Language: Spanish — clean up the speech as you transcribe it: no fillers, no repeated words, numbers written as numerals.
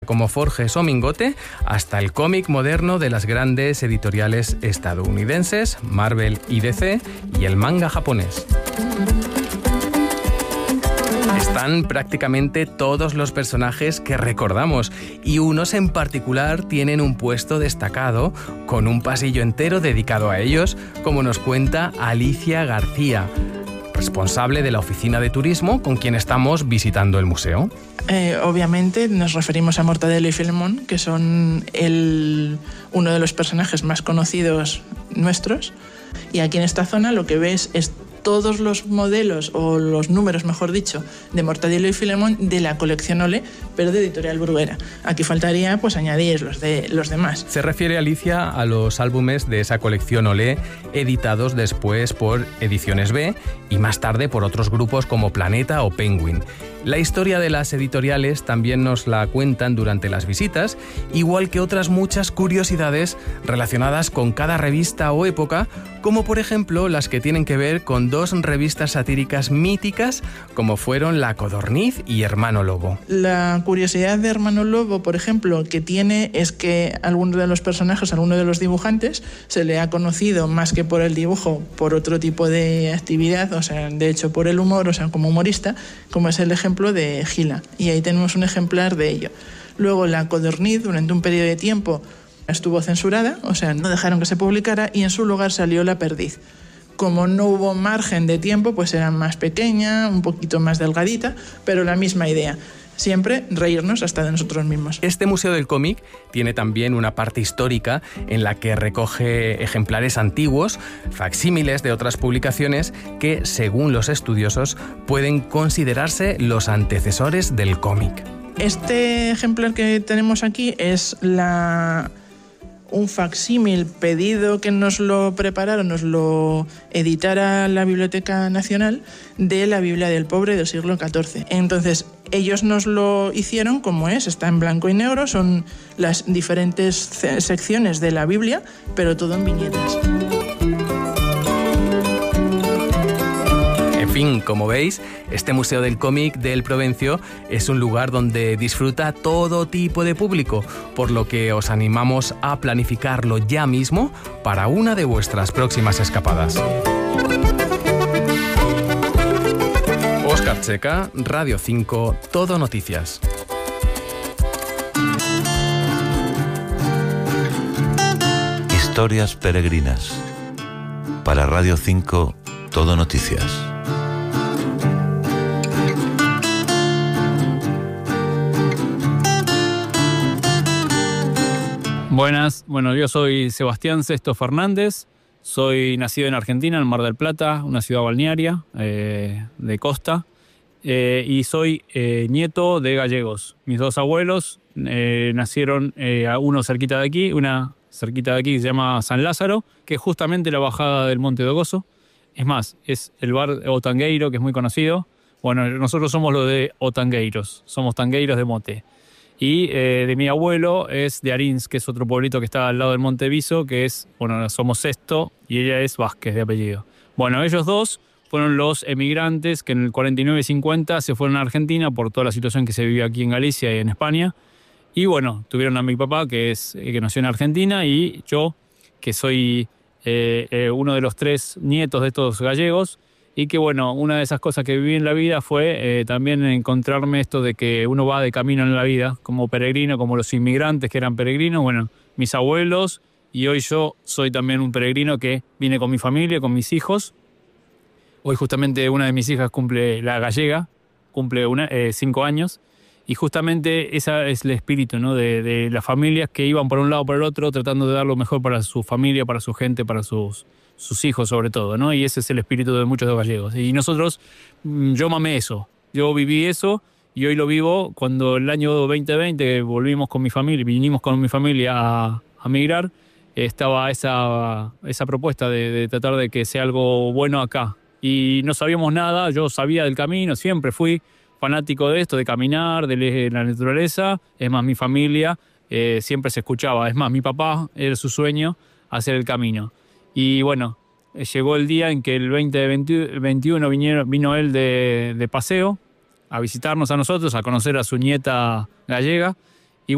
como Forges o Mingote, hasta el cómic moderno de las grandes editoriales estadounidenses, Marvel y DC, y el manga japonés. Están prácticamente todos los personajes que recordamos y unos en particular tienen un puesto destacado con un pasillo entero dedicado a ellos, como nos cuenta Alicia García, responsable de la oficina de turismo con quien estamos visitando el museo. Obviamente nos referimos a Mortadelo y Filemón, que son uno de los personajes más conocidos nuestros, y aquí en esta zona lo que ves es todos los modelos, o los números, mejor dicho, de Mortadelo y Filemón de la colección Olé, pero de Editorial Bruguera. Aquí faltaría pues añadir los demás. Se refiere Alicia a los álbumes de esa colección Olé, editados después por Ediciones B y más tarde por otros grupos como Planeta o Penguin. La historia de las editoriales también nos la cuentan durante las visitas, igual que otras muchas curiosidades relacionadas con cada revista o época, como por ejemplo las que tienen que ver con dos revistas satíricas míticas como fueron La Codorniz y Hermano Lobo. La curiosidad de Hermano Lobo, por ejemplo, que tiene es que alguno de los personajes, alguno de los dibujantes, se le ha conocido más que por el dibujo, por otro tipo de actividad, o sea, de hecho por el humor, o sea, como humorista, como es el ejemplo de Gila, y ahí tenemos un ejemplar de ello. Luego La Codorniz, durante un periodo de tiempo, estuvo censurada, o sea, no dejaron que se publicara, y en su lugar salió La Perdiz. Como no hubo margen de tiempo, pues era más pequeña, un poquito más delgadita, pero la misma idea. Siempre reírnos hasta de nosotros mismos. Este Museo del Cómic tiene también una parte histórica en la que recoge ejemplares antiguos, facsímiles de otras publicaciones que, según los estudiosos, pueden considerarse los antecesores del cómic. Este ejemplar que tenemos aquí es un facsímil pedido que nos lo prepararon, nos lo editara la Biblioteca Nacional de la Biblia del Pobre del siglo XIV. Entonces, ellos nos lo hicieron como es, está en blanco y negro, son las diferentes secciones de la Biblia, pero todo en viñetas. En fin, como veis, este Museo del Cómic del Provencio es un lugar donde disfruta todo tipo de público, por lo que os animamos a planificarlo ya mismo para una de vuestras próximas escapadas. Óscar Checa, Radio 5, Todo Noticias. Historias peregrinas. Para Radio 5, Todo Noticias. Buenas, bueno, yo soy Sebastián Sesto Fernández, soy nacido en Argentina, en Mar del Plata, una ciudad balnearia de costa, y soy nieto de gallegos. Mis dos abuelos nacieron uno cerquita de aquí, una cerquita de aquí que se llama San Lázaro, que es justamente la bajada del Monte Dogoso. Es más, es el bar Otangueiro, que es muy conocido. Bueno, nosotros somos los de Otangueiros, somos tangueiros de mote. Y de mi abuelo es de Arins, que es otro pueblito que está al lado del Monte Viso, que es, bueno, somos Sesto y ella es Vázquez de apellido. Bueno, ellos dos fueron los emigrantes que en el 49 y 50 se fueron a Argentina por toda la situación que se vivía aquí en Galicia y en España. Y bueno, tuvieron a mi papá, que nació en Argentina, y yo, que soy uno de los 3 nietos de estos gallegos. Y que bueno, una de esas cosas que viví en la vida fue también encontrarme esto de que uno va de camino en la vida, como peregrino, como los inmigrantes que eran peregrinos. Bueno, mis abuelos, y hoy yo soy también un peregrino que vine con mi familia, con mis hijos. Hoy justamente una de mis hijas cumple, la gallega, cumple 5 años. Y justamente ese es el espíritu, ¿no? de las familias que iban por un lado o por el otro, tratando de dar lo mejor para su familia, para su gente, para sus hijos sobre todo, ¿no? Y ese es el espíritu de muchos de los gallegos. Y nosotros, yo mamé eso, yo viví eso, y hoy lo vivo cuando el año 2020 volvimos con mi familia, vinimos con mi familia a migrar, estaba esa propuesta de tratar de que sea algo bueno acá. Y no sabíamos nada, yo sabía del camino, siempre fui fanático de esto, de caminar, de la naturaleza. Es más, mi familia siempre se escuchaba. Es más, mi papá era su sueño hacer el camino. Y bueno, llegó el día en que el 2021 vino él de paseo a visitarnos a nosotros, a conocer a su nieta gallega.